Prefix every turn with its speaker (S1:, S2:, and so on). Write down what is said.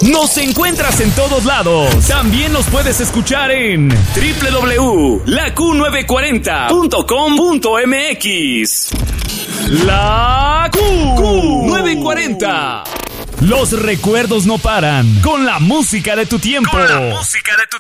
S1: Nos encuentras en todos lados. También nos puedes escuchar en www.laQ940.com.mx. La Q940. Los recuerdos no paran con la música de tu tiempo.